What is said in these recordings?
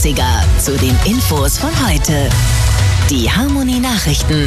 Zu den Infos von heute. Die Harmony Nachrichten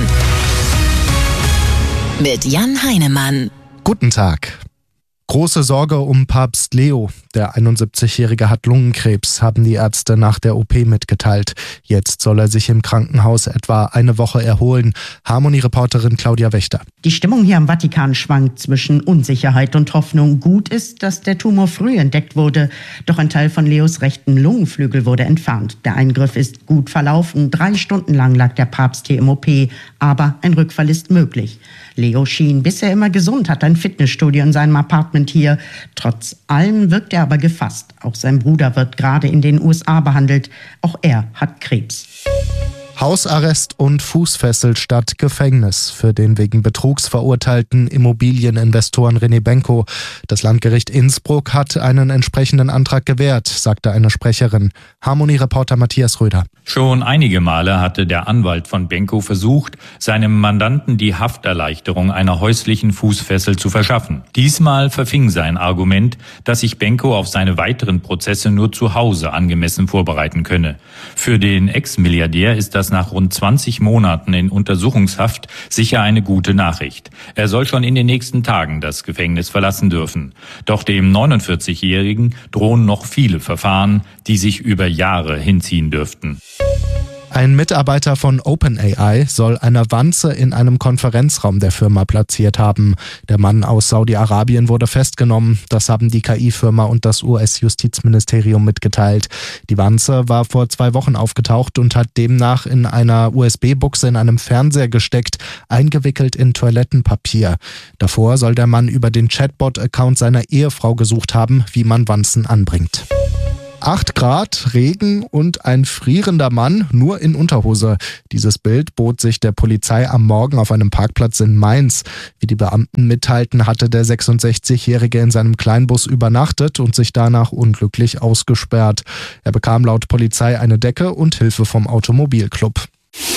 mit Jan Heinemann. Guten Tag. Große Sorge um Papst Leo. Der 71-Jährige hat Lungenkrebs, haben die Ärzte nach der OP mitgeteilt. Jetzt soll er sich im Krankenhaus etwa eine Woche erholen. Harmony-Reporterin Claudia Wächter. Die Stimmung hier am Vatikan schwankt zwischen Unsicherheit und Hoffnung. Gut ist, dass der Tumor früh entdeckt wurde. Doch ein Teil von Leos rechten Lungenflügel wurde entfernt. Der Eingriff ist gut verlaufen. 3 Stunden lang lag der Papst hier im OP. Aber ein Rückfall ist möglich. Leo schien bisher immer gesund, hat ein Fitnessstudio in seinem Apartment hier. Trotz allem wirkt er aber gefasst. Auch sein Bruder wird gerade in den USA behandelt. Auch er hat Krebs. Hausarrest und Fußfessel statt Gefängnis für den wegen Betrugs verurteilten Immobilieninvestoren René Benko. Das Landgericht Innsbruck hat einen entsprechenden Antrag gewährt, sagte eine Sprecherin. Harmony-Reporter Matthias Röder. Schon einige Male hatte der Anwalt von Benko versucht, seinem Mandanten die Hafterleichterung einer häuslichen Fußfessel zu verschaffen. Diesmal verfing sein Argument, dass sich Benko auf seine weiteren Prozesse nur zu Hause angemessen vorbereiten könne. Für den Ex-Milliardär ist das nach rund 20 Monaten in Untersuchungshaft sicher eine gute Nachricht. Er soll schon in den nächsten Tagen das Gefängnis verlassen dürfen. Doch dem 49-Jährigen drohen noch viele Verfahren, die sich über Jahre hinziehen dürften. Ein Mitarbeiter von OpenAI soll eine Wanze in einem Konferenzraum der Firma platziert haben. Der Mann aus Saudi-Arabien wurde festgenommen. Das haben die KI-Firma und das US-Justizministerium mitgeteilt. Die Wanze war vor 2 Wochen aufgetaucht und hat demnach in einer USB-Buchse in einem Fernseher gesteckt, eingewickelt in Toilettenpapier. Davor soll der Mann über den Chatbot-Account seiner Ehefrau gesucht haben, wie man Wanzen anbringt. 8 Grad, Regen und ein frierender Mann nur in Unterhose. Dieses Bild bot sich der Polizei am Morgen auf einem Parkplatz in Mainz. Wie die Beamten mitteilten, hatte der 66-Jährige in seinem Kleinbus übernachtet und sich danach unglücklich ausgesperrt. Er bekam laut Polizei eine Decke und Hilfe vom Automobilclub.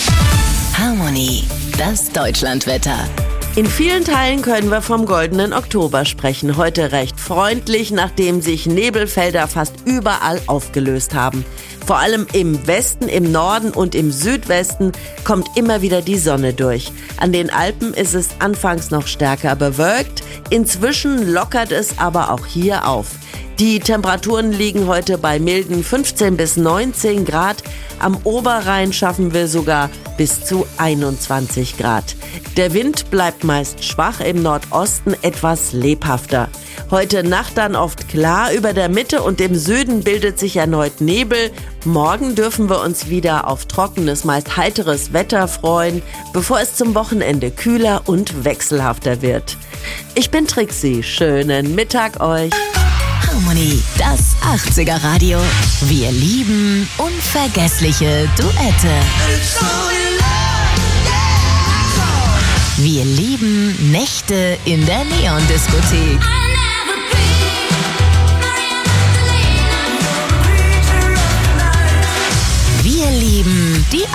Harmony, das Deutschlandwetter. In vielen Teilen können wir vom goldenen Oktober sprechen. Heute recht freundlich, nachdem sich Nebelfelder fast überall aufgelöst haben. Vor allem im Westen, im Norden und im Südwesten kommt immer wieder die Sonne durch. An den Alpen ist es anfangs noch stärker bewölkt. Inzwischen lockert es aber auch hier auf. Die Temperaturen liegen heute bei milden 15 bis 19 Grad. Am Oberrhein schaffen wir sogar bis zu 21 Grad. Der Wind bleibt meist schwach, im Nordosten etwas lebhafter. Heute Nacht dann oft klar, über der Mitte und im Süden bildet sich erneut Nebel. Morgen dürfen wir uns wieder auf trockenes, meist heiteres Wetter freuen, bevor es zum Wochenende kühler und wechselhafter wird. Ich bin Trixie, schönen Mittag euch. Harmony, das 80er Radio. Wir lieben unvergessliche Duette. Wir lieben Nächte in der Neon-Diskothek.